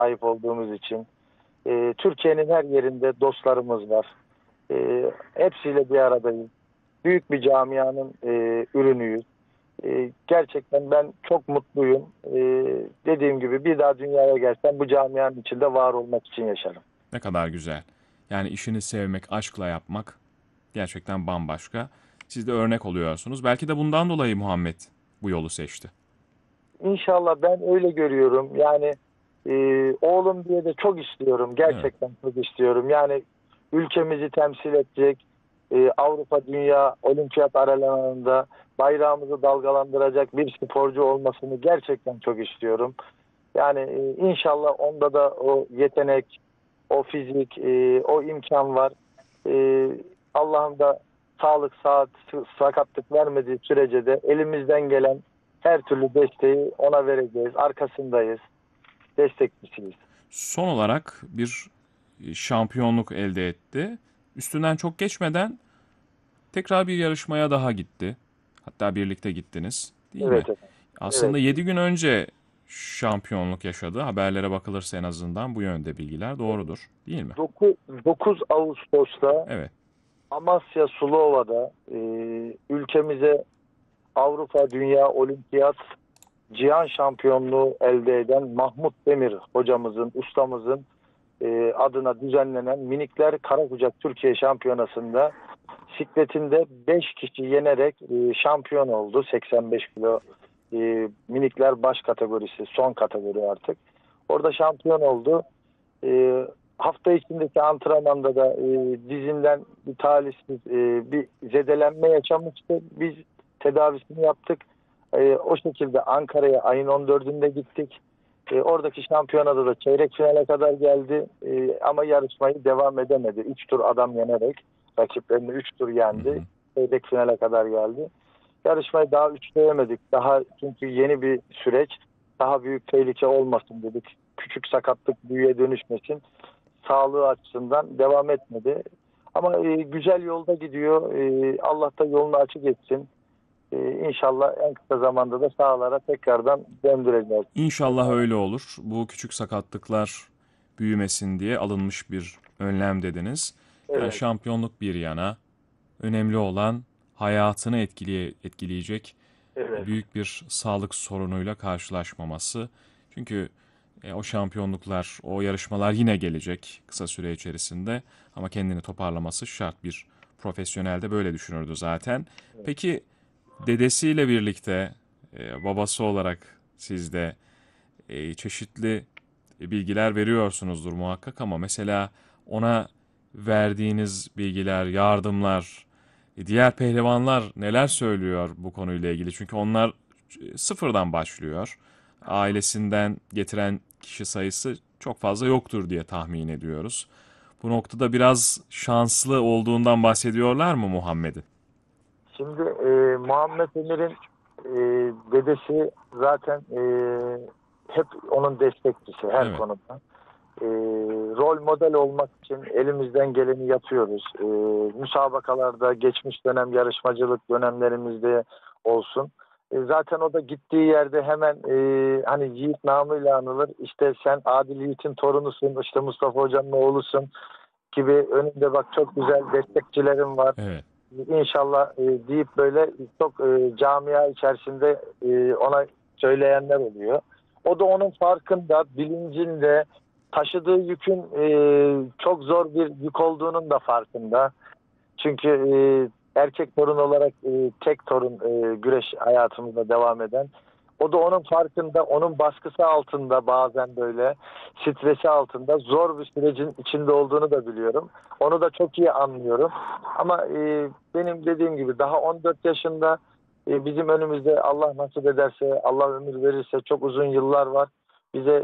sahip olduğumuz için. Türkiye'nin her yerinde dostlarımız var. Hepsiyle bir aradayız. Büyük bir camianın ürünüyüz. Gerçekten ben çok mutluyum. Dediğim gibi bir daha dünyaya gelsem bu camianın içinde var olmak için yaşarım. Ne kadar güzel. Yani işini sevmek, aşkla yapmak gerçekten bambaşka. Siz de örnek oluyorsunuz. Belki de bundan dolayı Muhammed bu yolu seçti. İnşallah ben öyle görüyorum. Yani oğlum diye de çok istiyorum. Evet. Gerçekten çok istiyorum. Yani ülkemizi temsil edecek, Avrupa, Dünya, Olimpiyat aralarında bayrağımızı dalgalandıracak bir sporcu olmasını gerçekten çok istiyorum. Yani inşallah onda da o yetenek, o fizik, o imkan var. E, Allah'ım da sağlık, saat, sakatlık vermediği sürece de elimizden gelen her türlü desteği ona vereceğiz. Arkasındayız. Destekçisiyiz. Son olarak bir şampiyonluk elde etti. Üstünden çok geçmeden tekrar bir yarışmaya daha gitti. Hatta birlikte gittiniz, değil mi? Evet efendim. Aslında Evet. 7 gün önce şampiyonluk yaşadı. Haberlere bakılırsa en azından bu yönde bilgiler doğrudur, değil mi? 9 Ağustos'ta Evet. Amasya Sulova'da ülkemize Avrupa, Dünya, Olimpiyat Cihan şampiyonluğu elde eden Mahmut Demir hocamızın, ustamızın adına düzenlenen Minikler Karakucak Türkiye Şampiyonası'nda sikletinde 5 kişi yenerek şampiyon oldu. 85 kilo minikler baş kategorisi, son kategori artık. Orada şampiyon oldu. Hafta içindeki antrenmanda da dizinden bir talihsiz bir zedelenme yaşamıştı. Biz tedavisini yaptık. O şekilde Ankara'ya ayın 14'ünde gittik. Oradaki şampiyonada da çeyrek finale kadar geldi. Ama yarışmayı devam edemedi. 3 tur adam yenerek rakiplerini 3 tur Hı yendi. hı. Çeyrek finale kadar geldi. Yarışmayı daha üçleyemedik. Daha çünkü yeni bir süreç. Daha büyük tehlike olmasın dedik. Küçük sakatlık büyüye dönüşmesin. Sağlığı açısından devam etmedi. Ama güzel yolda gidiyor. Allah da yolunu açık etsin. İnşallah en kısa zamanda da sahalara tekrardan döndüreceğiz. İnşallah öyle olur. Bu küçük sakatlıklar büyümesin diye alınmış bir önlem dediniz. Yani Evet, şampiyonluk bir yana, önemli olan hayatını etkileyecek evet, büyük bir sağlık sorunuyla karşılaşmaması. Çünkü o şampiyonluklar, o yarışmalar yine gelecek kısa süre içerisinde ama kendini toparlaması şart. Bir profesyonel de böyle düşünürdü zaten. evet. Peki dedesiyle birlikte babası olarak siz de çeşitli bilgiler veriyorsunuzdur muhakkak ama mesela ona verdiğiniz bilgiler, yardımlar, diğer pehlivanlar neler söylüyor bu konuyla ilgili? Çünkü onlar sıfırdan başlıyor. Ailesinden getiren kişi sayısı çok fazla yoktur diye tahmin ediyoruz. Bu noktada biraz şanslı olduğundan bahsediyorlar mı Muhammed'in? Şimdi Muhammed Emir'in dedesi zaten hep onun destekçisi her Evet. konuda. E, Rol model olmak için elimizden geleni yapıyoruz. Müsabakalarda geçmiş dönem yarışmacılık dönemlerimizde olsun. Zaten o da gittiği yerde hemen hani Yiğit namıyla anılır. İşte sen Adil Yiğit'in torunusun, işte Mustafa Hoca'nın oğlusun gibi önünde bak çok güzel destekçilerim var. Evet. İnşallah deyip böyle çok camia içerisinde ona söyleyenler oluyor. O da onun farkında, bilincinde taşıdığı yükün çok zor bir yük olduğunun da farkında. Çünkü erkek torun olarak tek torun güreş hayatımızda devam eden. O da onun farkında, onun baskısı altında bazen böyle stresi altında zor bir sürecin içinde olduğunu da biliyorum. Onu da çok iyi anlıyorum. Ama benim dediğim gibi daha 14 yaşında bizim önümüzde Allah nasip ederse, Allah ömür verirse çok uzun yıllar var. Bize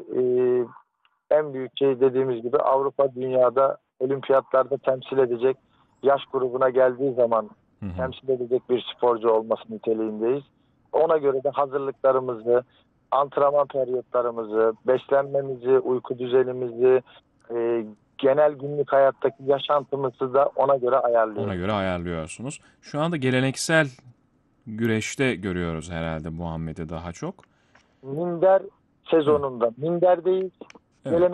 en büyük şey dediğimiz gibi Avrupa dünyada olimpiyatlarda temsil edecek yaş grubuna geldiği zaman Hı hı. temsil edecek bir sporcu olması niteliğindeyiz. Ona göre de hazırlıklarımızı, antrenman periyotlarımızı, beslenmemizi, uyku düzenimizi, genel günlük hayattaki yaşantımızı da ona göre Ona ayarlıyoruz. göre ayarlıyorsunuz. Şu anda geleneksel güreşte görüyoruz herhalde Muhammed'i daha çok. Minder Evet. sezonunda minderdeyiz. Evet.